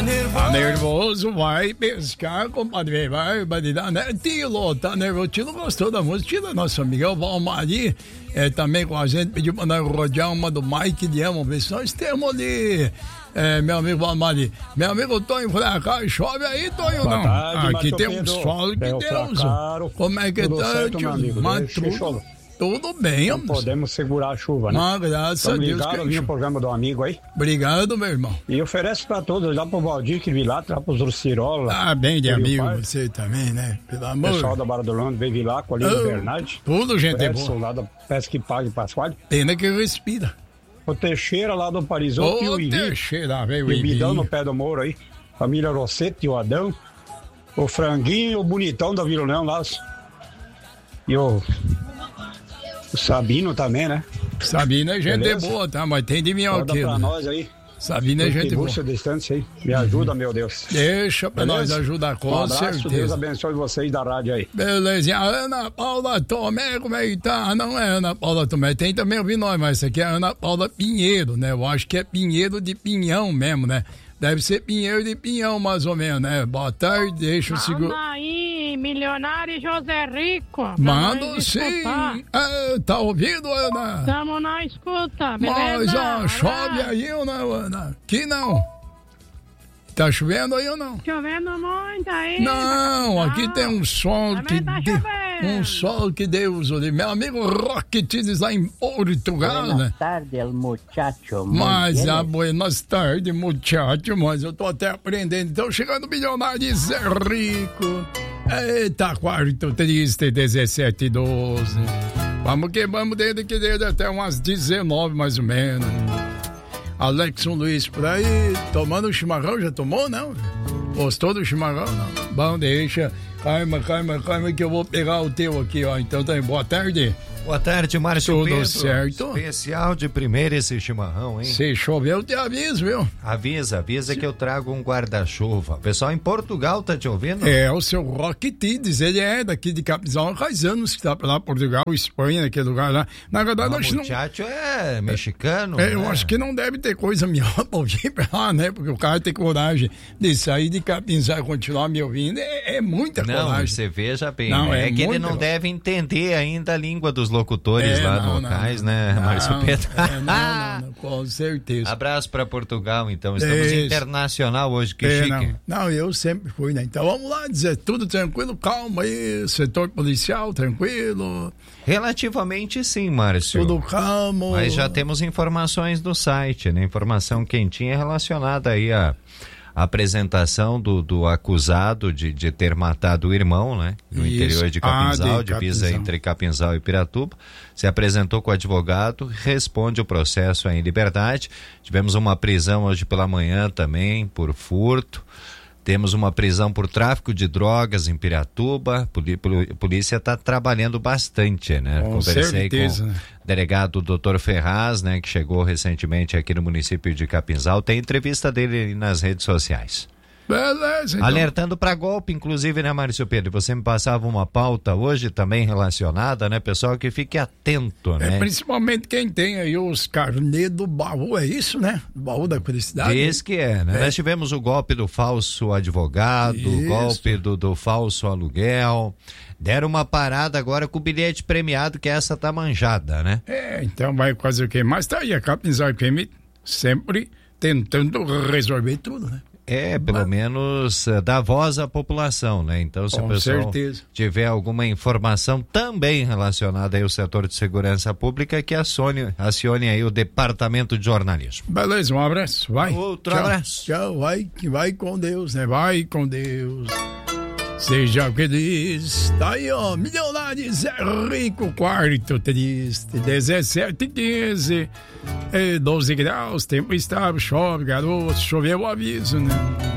nervoso, vai pescar, compadre, vai dar, né? Tilo, tá nervoso, Tilo gostou da música, Tilo, nosso amigo, o Valmari, também com a gente, pediu pra nós rodear uma do Mike de Amo, ver se nós temos ali, meu amigo Valmari, meu amigo Tonho, pra cá, chove aí, Tonho, não? Tarde, aqui tem Pedro. um sol que Deus, como é que tudo tá, certo, meu amigo? tudo bem, não podemos segurar a chuva, né? Graças a Deus. Ligado no programa do amigo aí. Obrigado, meu irmão. E oferece pra todos, lá pro Valdir, que vi lá, pros Rucirola. Bem de amigo você também, né? Pelo amor. O pessoal da Barra do Lando veio lá com a Lívia Bernardi. Tudo, gente boa. Lá da Pesca e Pague Pascoal. Pena que respira. O Teixeira lá do Parisoto e o Ivi. Teixeira, velho, o Bidão no pé do Moro aí. Família Rossetti, o Adão. O Franguinho, o Bonitão da Vila União lá. E o Sabino também, né? Sabino é gente beleza? Boa, tá? Mas tem de minhoqueiro. Pra nós aí. Sabino é gente boa. Distância aí. Me ajuda, meu Deus. Deixa pra beleza? nós ajudar, com abraço, certeza. Deus abençoe vocês da rádio aí. Beleza. A Ana Paula Tomé, como é que tá? Não é Ana Paula Tomé, tem também ouvir nós, mas isso aqui é Ana Paula Pinheiro, né? Eu acho que é Pinheiro de Pinhão mesmo, né? Deve ser Pinheiro de Pinhão, mais ou menos, né? Boa tarde, deixa eu segurar. Aí, milionário José Rico. Manda sim. Tá ouvindo, Ana? Tamo na escuta, beleza? Mas chove aí ou não, Ana? Que não. Tá chovendo aí ou não? Chovendo muito aí. Não, aqui tem um sol que tá um sol que Deus o livre. Meu amigo Roque Tines lá em Portugal, né? Buenas tardes, muchacho. Mas, buenas tardes, muchacho, mas eu tô até aprendendo. Então, chegando milionário Zé Rico. Eita, quarto triste, 17 e 12. Vamos que vamos, desde até umas 19, mais ou menos. Alexson Luiz por aí, tomando chimarrão, já tomou, não? Gostou do chimarrão, não? Bom, deixa, calma, que eu vou pegar o teu aqui, ó. Então, tá aí, boa tarde. Boa tarde, Márcio Tudo Pedro. certo? Especial de primeira esse chimarrão, hein? Se chover, eu te aviso, viu? Avisa que eu trago um guarda-chuva. O pessoal em Portugal tá te ouvindo? O seu Roque Tides, ele é daqui de Capizal, faz anos que tá pra lá, Portugal, Espanha, naquele lugar lá. Na verdade, acho que não... O muchacho é mexicano, Eu acho que não deve ter coisa melhor pra ouvir pra lá, né? Porque o cara tem coragem de sair de Capinzal e continuar me ouvindo, é muita coragem. Não, você veja bem, não, é que ele não deve entender ainda a língua dos locutores locais, né, Márcio Pedro? Não, com certeza. Abraço pra Portugal, então. Estamos internacional hoje, que chique. Não, eu sempre fui, né? Então vamos lá dizer, tudo tranquilo, calma aí, setor policial, tranquilo. Relativamente sim, Márcio. Tudo calmo. Mas já temos informações do site, né? Informação quentinha relacionada aí a apresentação do acusado de ter matado o irmão, né? No interior de Capinzal, divisa entre Capinzal e Piratuba. Se apresentou com o advogado, responde o processo em liberdade. Tivemos uma prisão hoje pela manhã também por furto. Temos uma prisão por tráfico de drogas em Piratuba. A polícia está trabalhando bastante, né? Com Conversei certeza, com o delegado Dr. Ferraz, né? Que chegou recentemente aqui no município de Capinzal. Tem entrevista dele nas redes sociais. Beleza, então. Alertando para golpe, inclusive, né, Márcio Pedro? Você me passava uma pauta hoje também relacionada, né, pessoal? Que fique atento, né? Principalmente quem tem aí os carnê do baú, é isso, né? Do baú da felicidade. Diz que né? Nós tivemos o golpe do falso advogado, o golpe do falso aluguel. Deram uma parada agora com o bilhete premiado, que essa tá manjada, né? Então vai fazer o quê? Mas tá aí, a Capinzal PM sempre tentando resolver tudo, né? Pelo menos dá voz à população, né? Então, se o pessoal tiver alguma informação também relacionada aí ao setor de segurança pública, que acione aí o departamento de jornalismo. Beleza, um abraço, vai. Outro abraço. Tchau, vai com Deus, né? Vai com Deus. Seja feliz. Tá aí, ó, milionário Zé Rico, quarto triste, 17 e 15, 12 graus, tempo estável, chove, garoto, choveu o aviso, né?